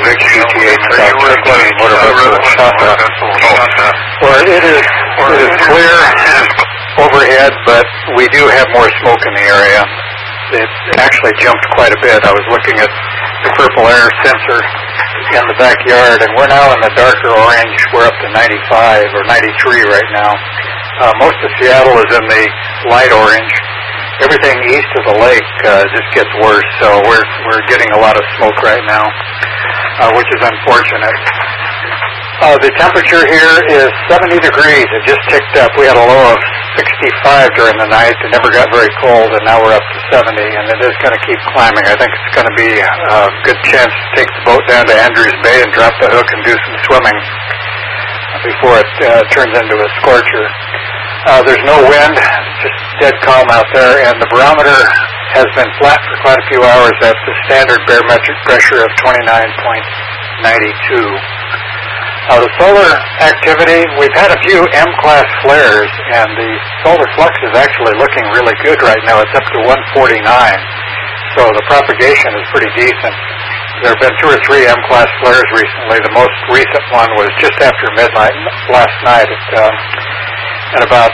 Well, it is clear overhead, but we do have more smoke in the area. It actually jumped quite a bit. I was looking at the purple air sensor in the backyard, and we're now in the darker orange. We're up to 95 or 93 right now. Most of Seattle is in the light orange. Everything east of the lake just gets worse, so we're getting a lot of smoke right now, which is unfortunate. The temperature here is 70 degrees. It just ticked up. We had a low of 65 during the night. It never got very cold, and now we're up to 70, and it is going to keep climbing. I think it's going to be a good chance to take the boat down to Andrews Bay and drop the hook and do some swimming before it turns into a scorcher. There's no wind, just dead calm out there, and the barometer has been flat for quite a few hours at the standard barometric pressure of 29.92. The solar activity, we've had a few M-class flares, and the solar flux is actually looking really good right now. It's up to 149, so the propagation is pretty decent. There have been 2 or 3 M-class flares recently. The most recent one was just after midnight last night at about,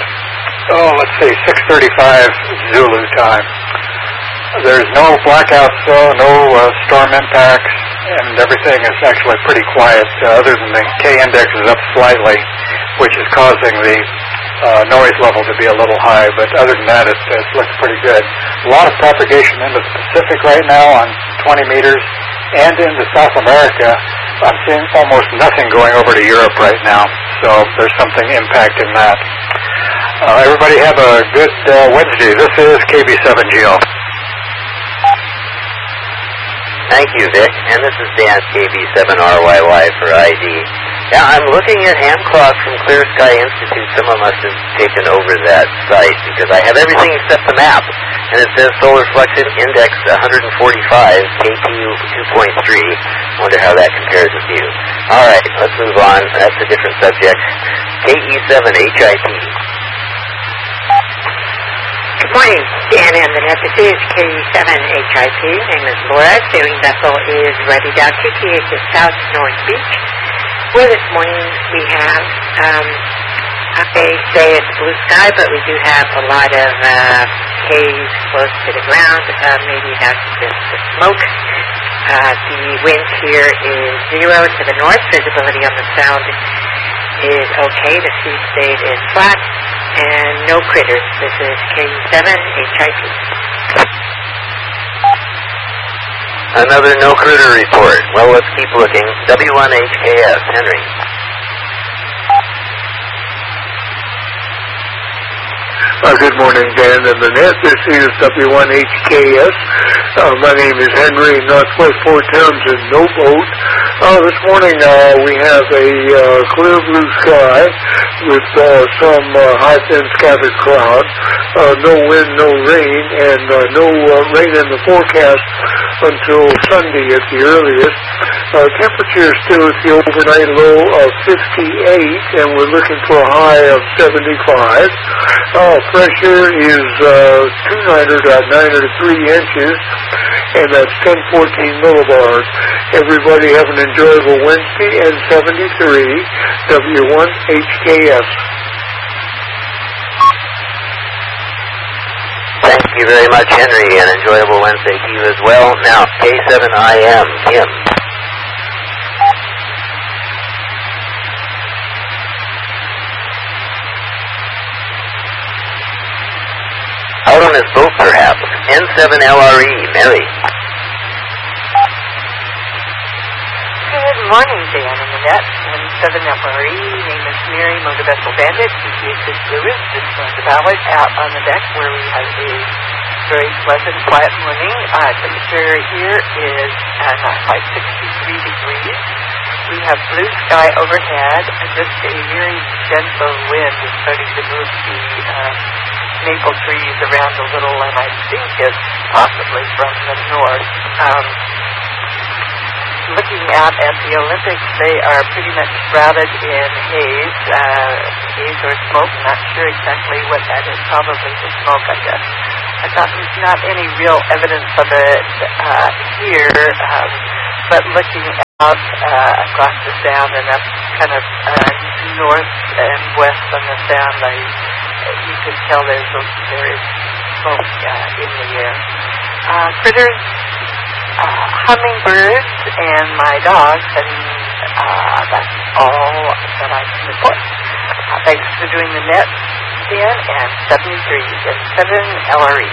6:35 Zulu time. There's no blackouts, though, no storm impacts, and everything is actually pretty quiet, other than the K-index is up slightly, which is causing the noise level to be a little high, but other than that, it looks pretty good. A lot of propagation into the Pacific right now on 20 meters, and into South America. I'm seeing almost nothing going over to Europe right now, so there's something impacting that. Everybody have a good Wednesday. This is KB7GO. Thank you, Vic. And this is Dan, KB7RYY for ID. Yeah, I'm looking at Hamcroft from Clear Sky Institute. Someone must have taken over that site because I have everything except the map. And it says solar flux index 145, KTU 2.3. Wonder how that compares with you. All right, let's move on. That's a different subject. KE7HIP. Good morning, Dan and Vanessa. This is KE7HIP. Name is Laura. Sailing vessel is ready down TTH at South North Beach. Well, this morning we have, I say it's blue sky, but we do have a lot of haze close to the ground. Maybe that's just the smoke. The wind here is 0 to the north. Visibility on the sound is okay. The sea state is flat. And no critters. This is KE7HIP. Another no critter report. Well, let's keep looking. W1HKS, Henry. Good morning, Dan and Lynette. This is W1HKS. My name is Henry, Northwest Fort Townsend, no boat. This morning we have a clear blue sky with some high thin scattered clouds. No wind, no rain, and no rain in the forecast until Sunday at the earliest. Temperature is still at the overnight low of 58, and we're looking for a high of 75. Pressure is 903 inches, and that's 1014 millibars. Everybody have an enjoyable Wednesday, and 73 W1HKS. Thank you very much, Henry, and enjoyable Wednesday to you as well. Now, K7IM, Kim. Out on his boat, perhaps. N7LRE, Mary. Good morning, Dan and Annette. N7LRE, name is Mary, Motor Vessel Bandit. TTH is Lewis, just on the valley, out on the deck where we have a very pleasant, quiet morning. Temperature here is not quite 63 degrees. We have blue sky overhead, and just a very gentle wind is starting to move the maple trees around a little, and I think it's possibly from the north. Looking out at the Olympics, they are pretty much shrouded in haze, haze or smoke. I'm not sure exactly what that is. Probably the smoke, I guess. I thought there's not any real evidence of it here, but looking up across the sound and up kind of north and west on the sound. You can tell there is smoke in the air. Critters, hummingbirds, and my dogs, and that's all that I can report. Thanks for doing the net, Dan, and 73 and 7 LRE.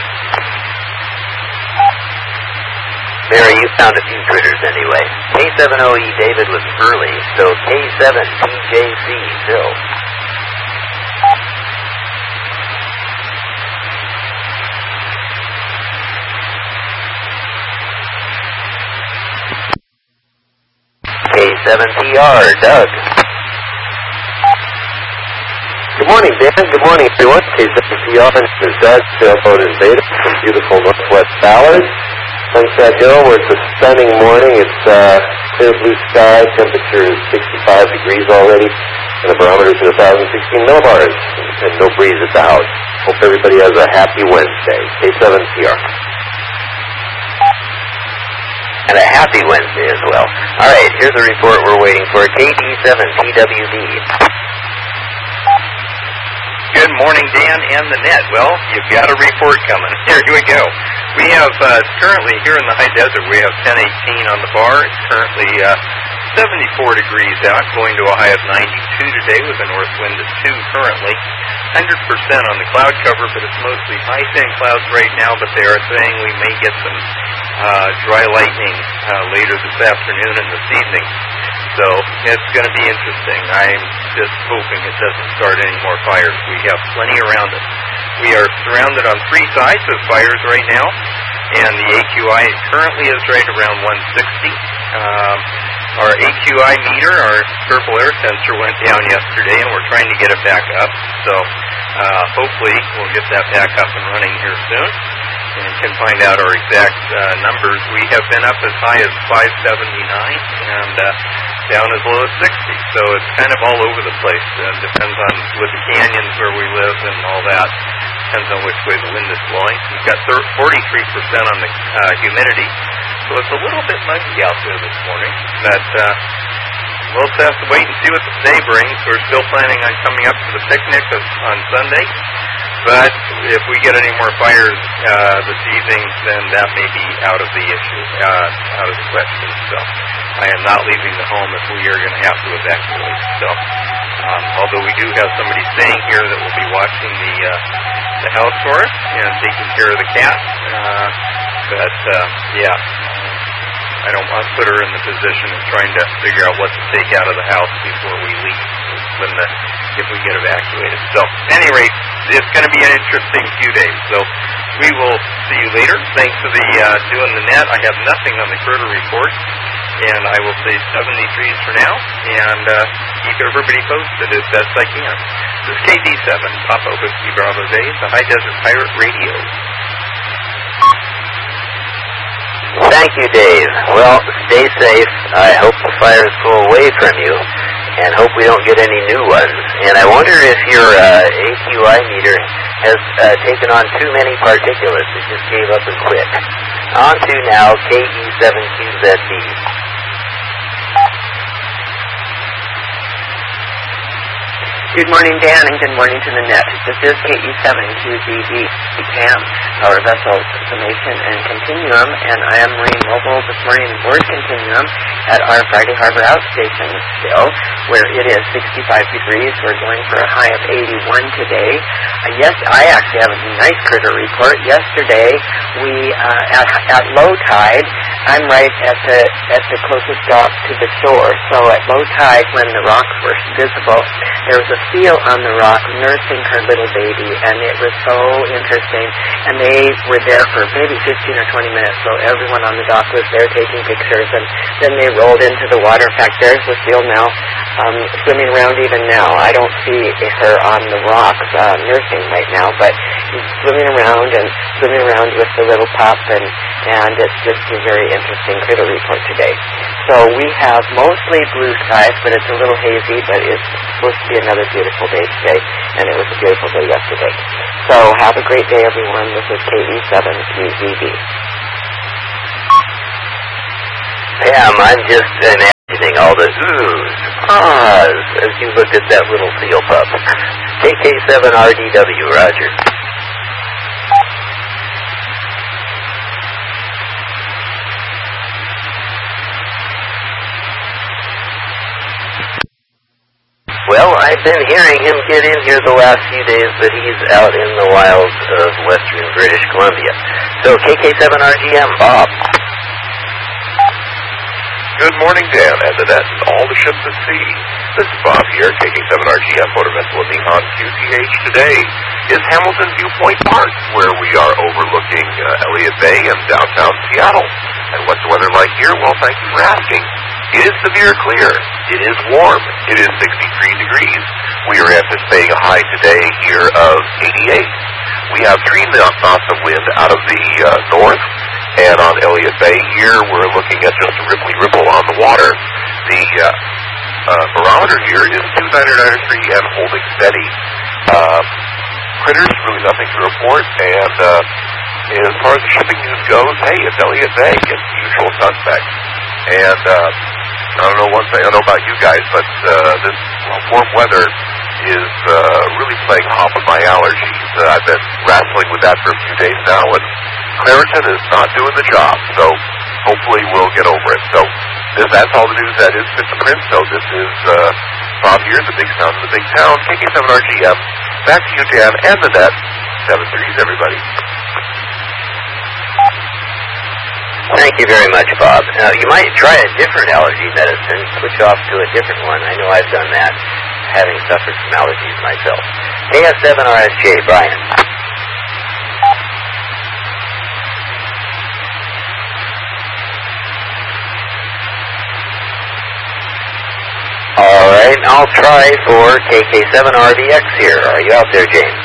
Mary, you found a few critters anyway. K70E David was early, so K7TJC Phil. K7PR Doug. Good morning, Dan. Good morning, everyone. K7PR is Doug, sailboat in Beta from beautiful Northwest Ballard. Sunset Hill, where it's a stunning morning. It's clear blue sky. Temperature is 65 degrees already, and the barometer is at 1,016 millibars, and no breeze at the house. Hope everybody has a happy Wednesday. K7PR. And a happy Wednesday as well. All right, here's a report we're waiting for. KD7TWB. Good morning, Dan and the net. Well, you've got a report coming. Here we go. We have currently here in the high desert, we have 1018 on the bar. It's currently 74 degrees out, going to a high of 92 today with a north wind of 2 currently. 100% on the cloud cover, but it's mostly high thin clouds right now, but they are saying we may get some dry lightning later this afternoon and this evening. So it's going to be interesting. I'm just hoping it doesn't start any more fires. We have plenty around us. We are surrounded on 3 sides of fires right now, and the AQI currently is right around 160. Our AQI meter, our purple air sensor, went down yesterday, and we're trying to get it back up. So hopefully we'll get that back up and running here soon and can find out our exact numbers. We have been up as high as 579 and down as low as 60. So it's kind of all over the place. Depends on with the canyons where we live and all that. Depends on which way the wind is blowing. We've got 43% on the humidity. So it's a little bit muggy out there this morning. But we'll just have to wait and see what the day brings. We're still planning on coming up to the picnic on Sunday. But if we get any more fires this evening, then that may be out of the issue, out of the question. So I am not leaving the home if we are going to have to evacuate. So although we do have somebody staying here that will be watching the house for us and taking care of the cat. I don't want to put her in the position of trying to figure out what to take out of the house before we leave if we get evacuated. So, at any rate, it's going to be an interesting few days. So, we will see you later. Thanks for doing the net. I have nothing on the critter report, and I will say 73s for now, and keep everybody posted as best I can. This is KD7, Papa Whiskey Bravo Days, the High Desert Pirate Radio. Thank you, Dave. Well, stay safe. I hope the fires go away from you, and hope we don't get any new ones. And I wonder if your AQI meter has taken on too many particulates. It just gave up and quit. On to now KE7QZB. Good morning, Dan, and good morning to the net. This is KE7QZB, CAM, Power Vessel Information and Continuum, and I am Marine Mobile this morning aboard Continuum at our Friday Harbor outstation still, where it is 65 degrees. We're going for a high of 81 today. Yes, I actually have a nice critter report. Yesterday, we at low tide, I'm right at the closest dock to the shore. So at low tide, when the rocks were visible, there was a seal on the rock nursing her little baby, and it was so interesting. And they were there for maybe 15 or 20 minutes, so everyone on the dock was there taking pictures, and then they rolled into the water. In fact, there's the seal now, swimming around even now. I don't see her on the rocks nursing right now, but she's swimming around with the little pup, and it's just a very interesting critter report today. So we have mostly blue skies, but it's a little hazy, but it's supposed to be another beautiful day today, and it was a beautiful day yesterday. So have a great day, everyone. This is KE7QZB. Pam, I'm just imagining all the oohs, ahs, as you looked at that little seal pup. KK7RDW, Roger. Well, I've been hearing him get in here the last few days, but he's out in the wilds of western British Columbia. So, KK7RGM, Bob. Good morning, Dan, and Annette, and all the ships at sea. This is Bob here, KK7RGM, motor vessel at Nihon QTH. Today is Hamilton Viewpoint Park, where we are overlooking Elliott Bay and downtown Seattle. And what's the weather like here? Well, thank you for asking. It is severe clear. It is warm. It is 63 degrees. We are anticipating a high today here of 88. We have 3 knots of wind out of the north, and on Elliott Bay here, we're looking at just a ripple on the water. The barometer here is 299.3 and holding steady. Critters, really nothing to report, and as far as the shipping news goes, hey, it's Elliott Bay. It's the usual suspects. And I don't know one thing I know about you guys, but this warm weather is really playing hop with my allergies. I've been wrestling with that for a few days now, and Claritin is not doing the job. So hopefully we'll get over it. So that's all the news that is fit to print. So this is Bob here, the big sound of the big town, KK7RGM. Back to you, Dan, and the net. 7-3s, everybody. Thank you very much, Bob. You might try a different allergy medicine, switch off to a different one. I know I've done that, having suffered from allergies myself. KF7RSJ, Brian. All right, I'll try for KK7RDX here. Are you out there, James?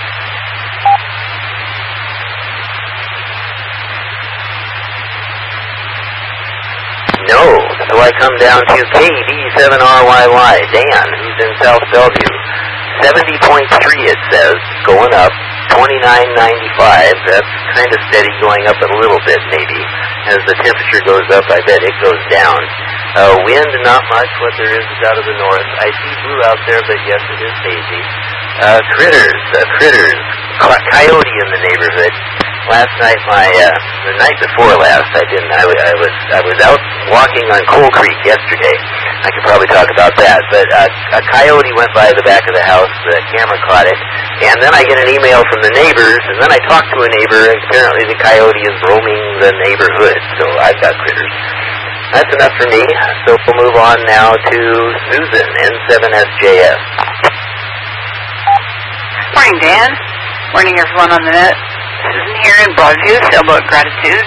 No, so I come down to KD7RYY, Dan, who's in South Bellevue. 70.3 it says, going up, 29.95. That's kind of steady, going up a little bit maybe. As the temperature goes up, I bet it goes down. Wind, not much. What there is out of the north. I see blue out there, but yes, it is hazy. Critters. Coyote in the neighborhood. Last night, the night before last, I was out walking on Coal Creek yesterday. I could probably talk about that, but a coyote went by the back of the house. The camera caught it, and then I get an email from the neighbors, and then I talk to a neighbor, and apparently the coyote is roaming the neighborhood. So I've got critters. That's enough for me. So we'll move on now to Susan, N7SJS. Morning, Dan. Morning, everyone on the net. Susan here in Broadview, Sailboat Gratitude.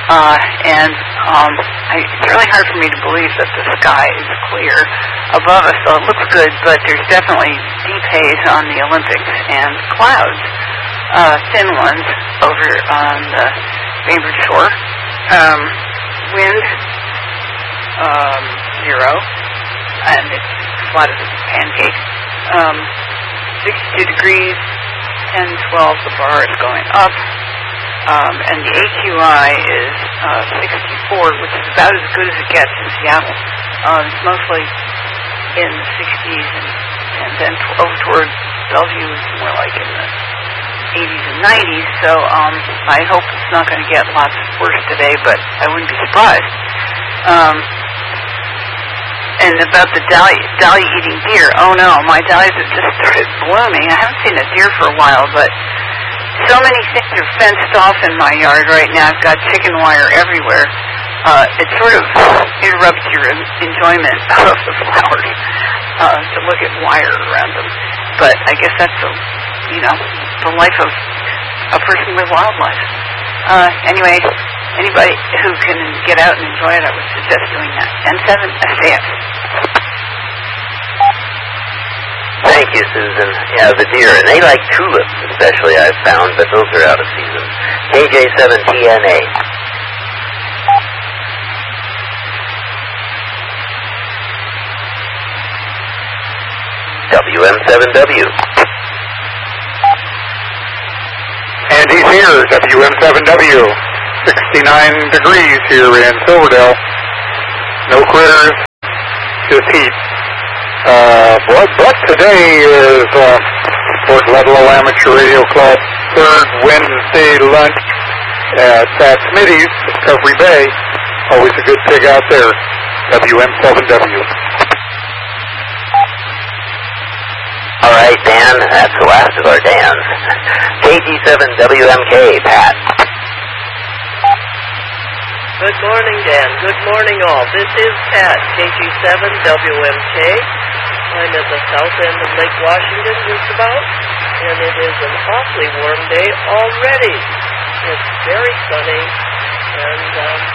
It's really hard for me to believe that the sky is clear above us, so it looks good, but there's definitely deep haze on the Olympics and clouds, thin ones over on the Bainbridge shore. Wind, 0, and it's flat as a pancake. 62 degrees, 10, 12, the bar is going up. And the AQI is 64, which is about as good as it gets in Seattle. It's mostly in the 60s, and then over toward Bellevue is more like in the 80s and 90s. So I hope it's not going to get lots worse today, but I wouldn't be surprised. And about the dahlia-eating deer, oh no, my dahlias have just started blooming. I haven't seen a deer for a while, but so many things are fenced off in my yard right now. I've got chicken wire everywhere. It sort of interrupts your enjoyment of the flowers to look at wire around them. But I guess that's the life of a person with wildlife. Anyway, anybody who can get out and enjoy it, I would suggest doing that. N7SJS. Thank you, Susan. Yeah, the deer, and they like tulips especially, I've found, but those are out of season. KJ7TNA. WM7W. And he's here, WM7W. 69 degrees here in Silverdale. No critters, just heat. But today is Fort Ludlow Amateur Radio Club third Wednesday lunch at Smitty's, Discovery Bay. Always a good pig out there. WM7W. All right, Dan. That's the last of our Dans. KG7WMK, Pat. Good morning, Dan. Good morning, all. This is Pat, KG7WMK. I'm at the south end of Lake Washington, just about, and it is an awfully warm day already. It's very sunny, and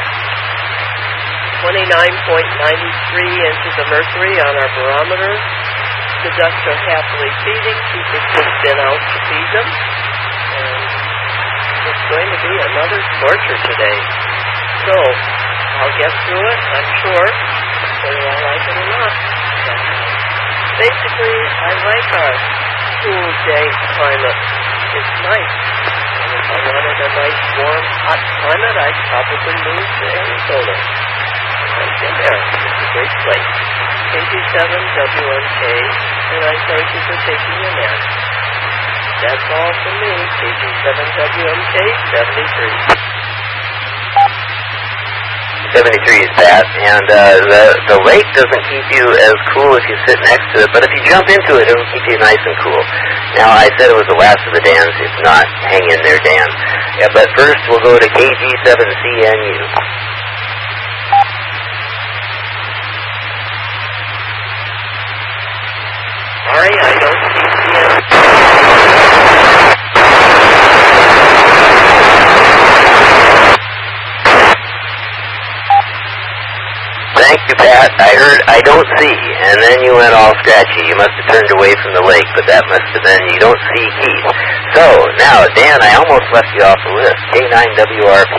29.93 inches of mercury on our barometer. The ducks are happily feeding. Keepers have been out to feed them, and it's going to be another scorcher today. So, I'll get through it, I'm sure, whether I like it or not. Basically, I like our cool day climate. It's nice. And if I wanted a nice, warm, hot climate, I'd probably move to Arizona. I've been there. It's a great place. KG7WMK, and I thank you for taking a nap. That's all from me, KG7WMK 73. 73 is Pat, and the lake doesn't keep you as cool if you sit next to it, but if you jump into it, it'll keep you nice and cool. Now, I said it was the last of the Dans. It's not. Hang in there, Dan. Yeah, but first, we'll go to KG7CNU. Sorry, I don't see CNU. Thank you, Pat. I heard I don't see, and then you went all scratchy. You must have turned away from the lake, but that must have been you don't see Keith. So, now, Dan, I almost left you off the list. K9WRP.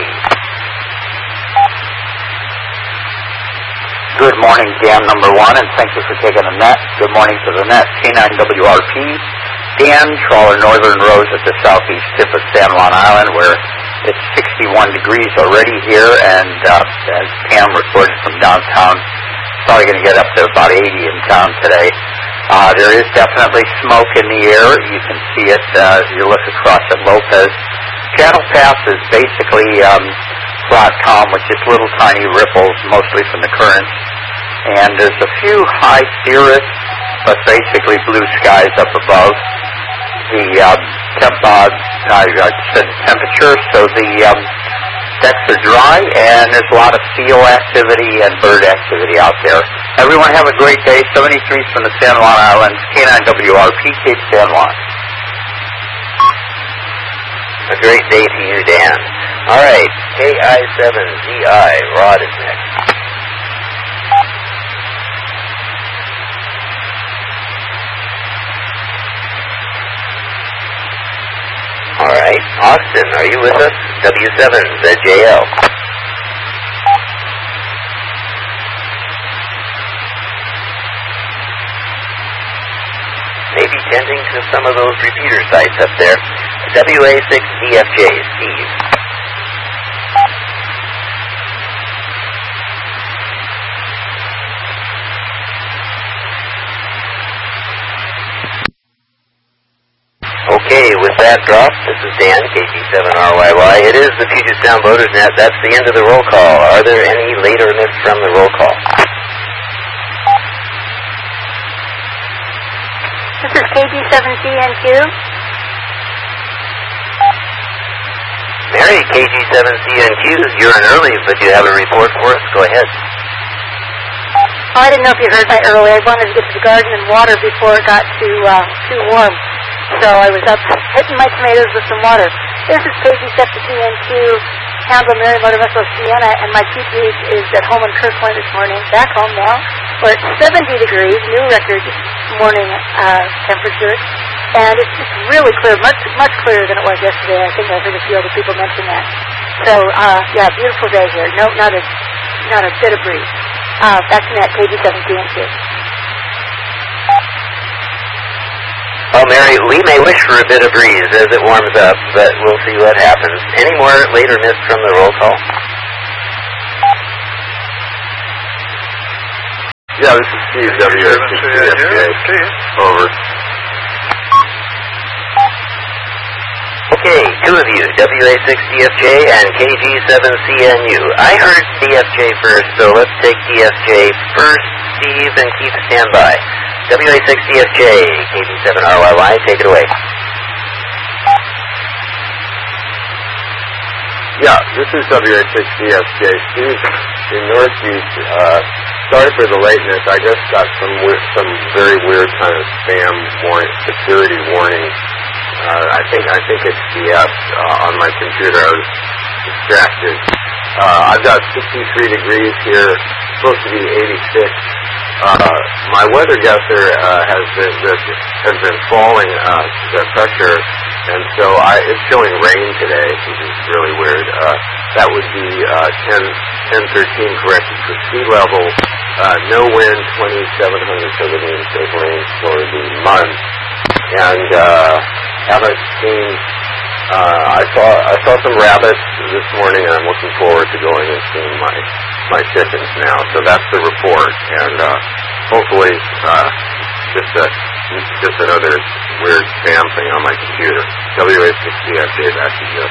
Good morning, Dan number 1, and thank you for taking the net. Good morning to the net. K9WRP. Dan, trawler Northern Rose at the southeast tip of San Juan Island, where it's 61 degrees already here, and as Pam reported from downtown, probably going to get up to about 80 in town today. There is definitely smoke in the air. You can see it as you look across at Lopez. Channel Pass is basically flat calm with just little tiny ripples, mostly from the currents. And there's a few high cirrus, but basically blue skies up above. I said temperature, so the decks are dry, and there's a lot of seal activity and bird activity out there. Everyone have a great day. 73 from the San Juan Islands, K9WRP, Cape San Juan. A great day to you, Dan. All right, KI7ZI, Rod is next. All right, Austin, are you with us? W7ZJL. Maybe tending to some of those repeater sites up there. WA6DFJ, Steve. Okay, with that drop, this is Dan, KG7RYY. It is the Puget Sound Boaters Net. That's the end of the roll call. Are there any later myths from the roll call? This is KG7CNQ. Mary, KG7CNQ, you're in early, but you have a report for us. Go ahead. Oh, I didn't know if you heard my early. I wanted to get to the garden and water before it got too warm. So I was up hitting my tomatoes with some water. This is KG7CNQ, Campbell, Mary, Motor Vessel, Sienna, and my QPH is at home in Kirkland this morning. Back home now. We're at 70 degrees, new record morning temperature. And it's just really clear, much clearer than it was yesterday. I think I heard a few other people mention that. So, yeah, beautiful day here. No, not a bit of breeze. Back to that, KG7CNQ. Oh, Mary, we may wish for a bit of breeze as it warms up, but we'll see what happens. Any more later myths from the roll call? Yeah, this is Steve, WA60FJ. Over. Okay, two of you, WA60FJ and KG7CNU. I heard DFJ first, so let's take DFJ first, Steve, and keep standby. WA60FJ, KG7RYY, take it away. Yeah, this is WA60FJ. Steve, in Northeast, sorry for the lateness. I just got some very weird kind of spam security warning. I think it's the app on my computer. I was distracted. I've got 63 degrees here, supposed to be 86. My weather guesser has been falling the pressure, and so it's showing rain today, which is really weird. That would be 1013 corrected for sea level. No wind, 2,700 millimeters of rain for the month, and haven't seen. I saw some rabbits this morning, and I'm looking forward to going and seeing my chickens now. So that's the report, and hopefully just another weird spam thing on my computer. WA60FJ, back to you.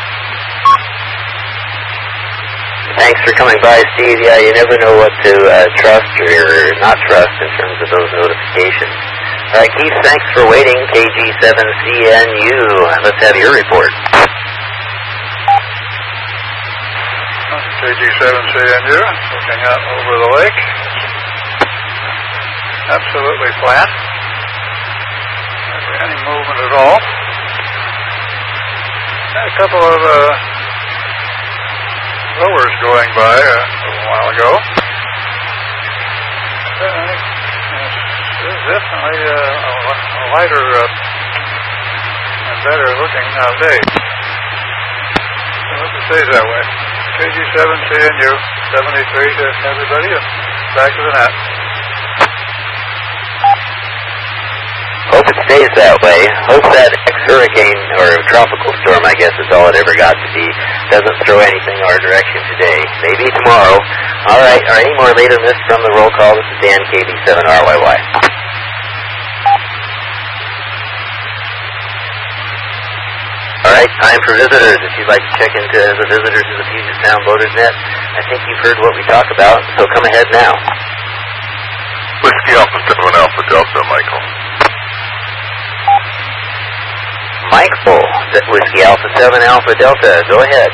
Thanks for coming by, Steve. Yeah, you never know what to trust or not trust in terms of those notifications. All right, Keith, thanks for waiting. KG7CNU, let's have your report. KG7CNU, looking out over the lake. Absolutely flat. Hardly any movement at all. Had a couple of rowers going by a little while ago. It's definitely a lighter and better looking day. So I hope it stays that way. KG7CNU, 73 to everybody, and back to the net. Hope it stays that way. Hope that ex-hurricane or tropical storm, I guess is all it ever got to be, doesn't throw anything our direction today. Maybe tomorrow. All right, are any more later missed from the roll call? This is Dan, KB7RYY. All right, time for visitors. If you'd like to check into the visitors of the Puget Sound Voters Net, I think you've heard what we talk about, so come ahead now. Whiskey Alpha 7 Alpha Delta, Michael. Michael, Whiskey Alpha 7 Alpha Delta, go ahead.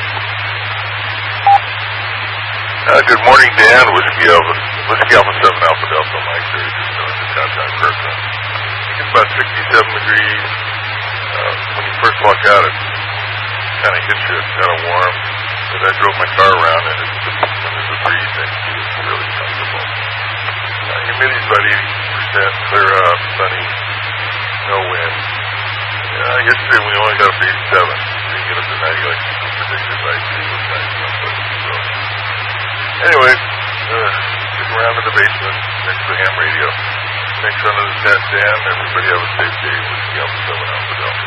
Good morning, Dan. Whiskey Alpha 7 Alpha Delta, Mike. Just north of downtown Kirkland. It's about 67 degrees. When you first walk out, it kind of hits you. It's kind of warm. As I drove my car around, and when there's a breeze, it's really comfortable. Humidity is about 80%. Clear up, sunny, no wind. Yesterday we only got up to 87. We didn't get up to 90 like predicted by so. Anyway, stick around in the basement next to the ham radio. Thanks for another chat, Dan. Everybody have a safe day with the Alpha 7 Alpha Delta.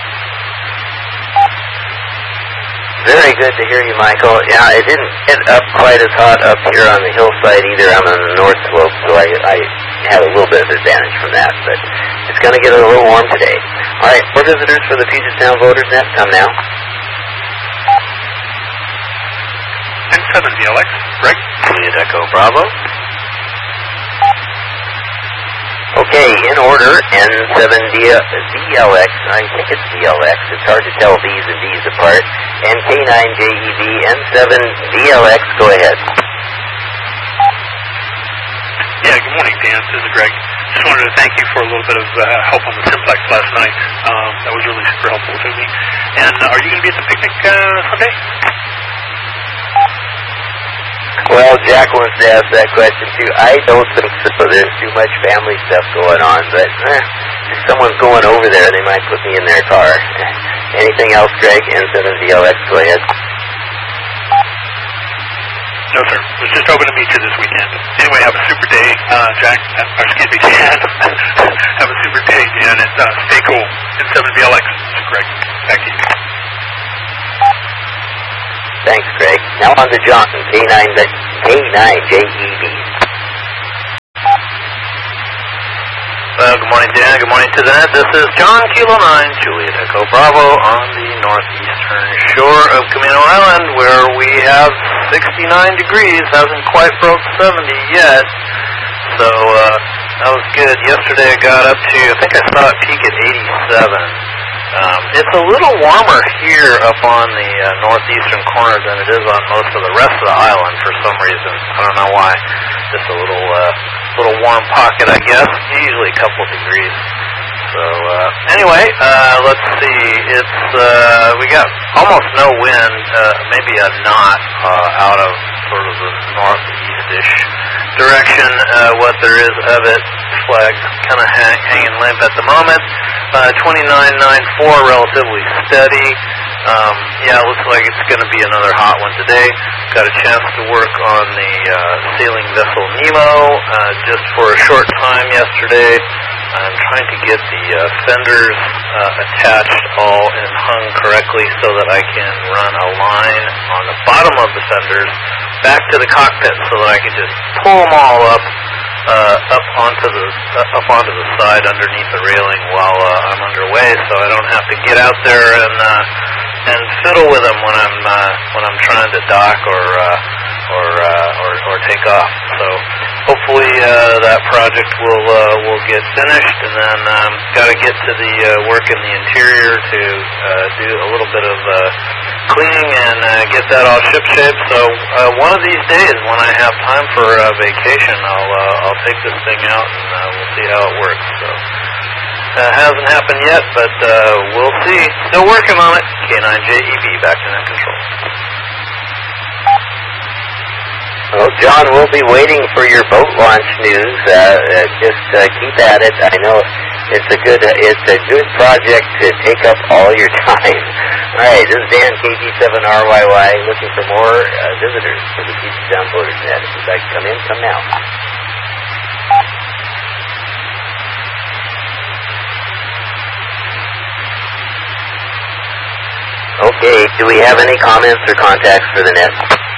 Very good to hear you, Michael. Yeah, it didn't get up quite as hot up here on the hillside either. I'm on the north slope, so I have a little bit of advantage from that, but it's going to get a little warm today. All right, more visitors for the Puget Sound Voters Net. Come now. N7 VLX, Greg. Juliet Echo Bravo. Okay, in order, N7 VLX, I think it's VLX, it's hard to tell V's and D's apart, and K9JEV, N7 VLX, go ahead. Yeah, good morning, Dan. This is Greg. Just wanted to thank you for a little bit of help on the Simplex last night. That was really super helpful to me. And are you going to be at the picnic Sunday? Well, Jack wants to ask that question too. I don't think so. There's too much family stuff going on, but if someone's going over there, they might put me in their car. Anything else, Greg? N7 VLX, go ahead. No, sir. I was just hoping to meet you this weekend. Anyway, have a super day, Jack. Or excuse me, Dan. Have a super day, Dan, and stay cool. N7 VLX. This is Greg. Back to you. Thanks, Greg. Now on to Johnson, K9JEV. Well, good morning, Dan. Good morning to the net. This is John Kilo 9, Juliet Echo Bravo on the northeastern shore of Camino Island, where we have 69 degrees. Hasn't quite broke 70 yet. So that was good. Yesterday I got up to, I think I saw it peak at 87. It's a little warmer here up on the northeastern corner than it is on most of the rest of the island for some reason. I don't know why. Just a little warm pocket, I guess. Usually a couple of degrees. So anyway, let's see. It's we got almost no wind, maybe a knot out of sort of the northeast-ish direction. What there is of it, flags kind of hanging limp at the moment. 29.94, relatively steady. Yeah, it looks like it's going to be another hot one today. Got a chance to work on the sailing vessel Nemo just for a short time yesterday. I'm trying to get the fenders attached all and hung correctly so that I can run a line on the bottom of the fenders back to the cockpit so that I can just pull them all up onto the side underneath the railing while I'm underway, so I don't have to get out there and fiddle with them when I'm trying to dock or take off. So hopefully that project will get finished, and then got to get to the work in the interior to do a little bit of cleaning and get that all shipshape. So one of these days when I have time for vacation, I'll take this thing out and we'll see how it works. So hasn't happened yet, but we'll see. Still working on it. K9JEB back to net control. Well, John, we'll be waiting for your boat launch news. Just keep at it. I know it's a good project to take up all your time. All right, this is Dan, KB7RYY, looking for more visitors for the Puget Sound Boaters Net. If you'd like to come in, come now. Okay, do we have any comments or contacts for the net?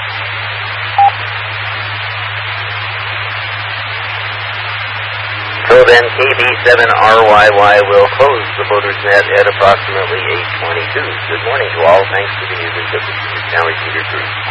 So then, KB7RYY will close the Boaters Net at approximately 8:22. Good morning to all. Thanks for the music of the Puget Sound Receiver Group.